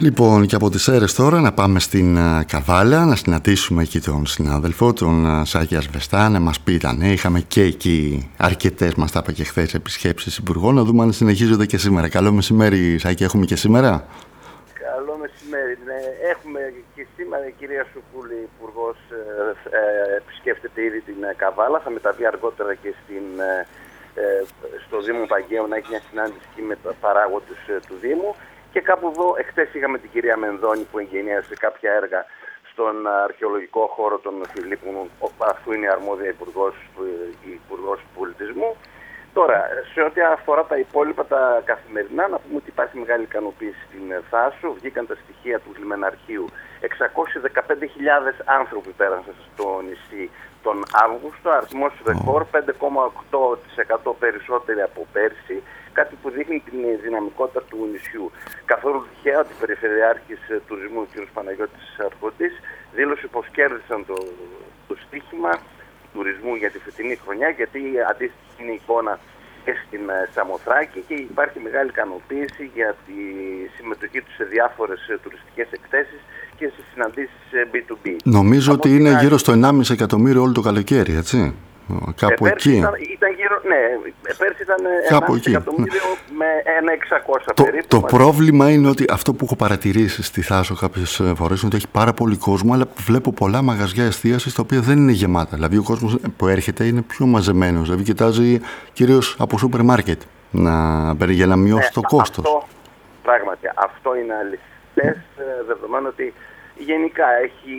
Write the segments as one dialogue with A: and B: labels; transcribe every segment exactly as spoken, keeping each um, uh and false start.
A: Λοιπόν, και από τις Σέρρες τώρα να πάμε στην uh, Καβάλα, να συναντήσουμε εκεί τον συνάδελφο, τον uh, Σάκη Ασβεστά, να μας πει τα νέα. Είχαμε και εκεί αρκετές, μας τα είπα και χθες, επισκέψεις υπουργών, να δούμε αν συνεχίζονται και σήμερα. Καλό μεσημέρι, Σάκη, έχουμε και σήμερα.
B: Καλό μεσημέρι. Ναι, έχουμε και σήμερα η κυρία Σουκούλη, υπουργός, ε, ε, επισκέφτεται ήδη την ε, Καβάλα, θα μεταβεί αργότερα και στην, ε, ε, στο Δήμο Παγκαίου να έχει μια συνάντηση με τα παράγοντες ε, του Δήμου. Και κάπου εδώ, εχθές είχαμε την κυρία Μενδώνη που εγγενίασε κάποια έργα στον αρχαιολογικό χώρο των Φιλίππων, αφού είναι αρμόδια υπουργός, υπουργός πολιτισμού. Τώρα, σε ό,τι αφορά τα υπόλοιπα τα καθημερινά, να πούμε ότι υπάρχει μεγάλη ικανοποίηση στην Θάσο. Βγήκαν τα στοιχεία του Λιμεναρχείου. εξακόσιοι δεκαπέντε χιλιάδες άνθρωποι πέρασαν στο νησί τον Αύγουστο. Αριθμός ρεκόρ, πέντε κόμμα οκτώ τοις εκατό περισσότεροι από πέρσι. Κάτι που δείχνει την δυναμικότητα του νησιού. Καθόλου τυχαία ότι ο Περιφερειάρχης Τουρισμού, κ. Παναγιώτης Αρχοντής, δήλωσε πως κέρδισαν το, το στοίχημα τουρισμού για τη φετινή χρονιά, γιατί αντίστοιχη είναι η εικόνα και στην Σαμοθράκη και υπάρχει μεγάλη ικανοποίηση για τη συμμετοχή τους σε διάφορες τουριστικές εκθέσεις και σε συναντήσεις μπι του μπι.
A: Νομίζω
B: Από
A: ότι είναι
B: άλλη...
A: γύρω στο ενάμιση εκατομμύριο όλο το καλοκαίρι, έτσι. Κάπου
B: ε,
A: εκεί.
B: Ήταν, ήταν γύρω, ναι, πέρσι ήταν ενάμιση εκατομμύριο με ένα εξακόσια
A: το,
B: περίπου.
A: Το
B: μαζί.
A: πρόβλημα είναι ότι αυτό που έχω παρατηρήσει στη Θάσο κάποιες φορές είναι ότι έχει πάρα πολύ κόσμο, αλλά βλέπω πολλά μαγαζιά εστίασης τα οποία δεν είναι γεμάτα. Δηλαδή ο κόσμος που έρχεται είναι πιο μαζεμένος. Δηλαδή κοιτάζει κυρίως από σούπερ μάρκετ να, για να μειώσει
B: ναι,
A: το κόστος.
B: Αυτό, πράγματι, αυτό είναι αληθές, δεδομένου ότι γενικά έχει,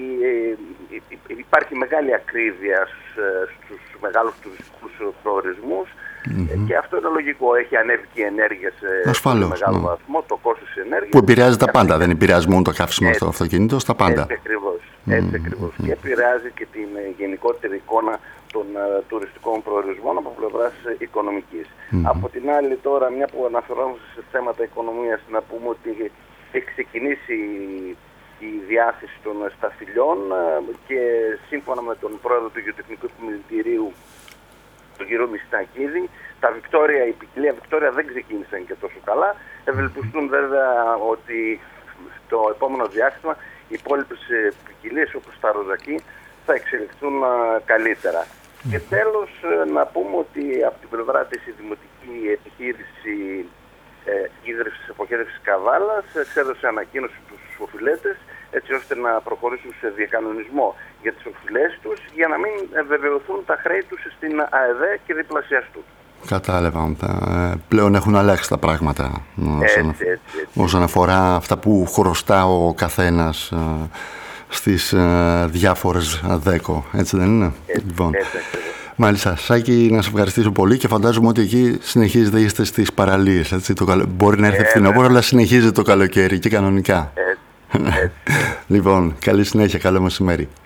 B: υπάρχει μεγάλη ακρίβεια στους μεγάλους τουριστικούς προορισμούς mm-hmm. και αυτό είναι λογικό. Έχει ανέβει και η ενέργεια σε
A: Ασφαλώς,
B: μεγάλο
A: ναι.
B: βαθμό, το κόστος της ενέργειας.
A: Που επηρεάζει τα πάντα, δεν επηρεάζει μόνο το καύσιμο στο αυτοκίνητο, στα πάντα.
B: Έτσι ακριβώς. Έτσι ακριβώς. Mm-hmm. Και επηρεάζει και την γενικότερη εικόνα των uh, τουριστικών προορισμών από πλευράς οικονομικής. Mm-hmm. Από την άλλη τώρα, μια που αναφερόμαστε σε θέματα οικονομίας, να πούμε ότι έχει ξεκινήσει η διάθεση των σταφυλιών και σύμφωνα με τον πρόεδρο του Γεωτεχνικού Επιμελητηρίου, τον κύριο Μιστακίδη, τα Βικτόρια, η ποικιλία Βικτόρια δεν ξεκίνησαν και τόσο καλά. Ευελπιστούν βέβαια ότι στο επόμενο διάστημα οι υπόλοιπες ποικιλίες όπως τα Ροζακί θα εξελιχθούν καλύτερα. Mm. Και τέλος να πούμε ότι από την πλευρά της η δημοτική επιχείρηση ε, ίδρυσης αποχέτευσης Καβάλας εξέδωσε ανακοίνωση στους οφειλέτες έτσι ώστε να προχωρήσουν σε διακανονισμό για τις οφειλές τους για να μην βεβαιωθούν τα χρέη τους στην ΑΕΔ και διπλασιαστούν.
A: Κατάλαβα. Πλέον έχουν αλλάξει τα πράγματα όσον,
B: έτσι, έτσι, έτσι.
A: όσον αφορά αυτά που χρωστά ο καθένας στις διάφορες ΔΕΚΟ. Έτσι δεν είναι?
B: Έτσι,
A: λοιπόν.
B: έτσι, έτσι.
A: Μάλιστα. Σάκη, να σε ευχαριστήσω πολύ και φαντάζομαι ότι εκεί συνεχίζετε, είστε στις παραλίες. Έτσι, το καλο... Μπορεί να έρθει φθινόπωρο, αλλά συνεχίζεται το καλοκαίρι και κανονικά.
B: Έτσι, έτσι.
A: Λοιπόν, καλή συνέχεια, καλό μεσημέρι.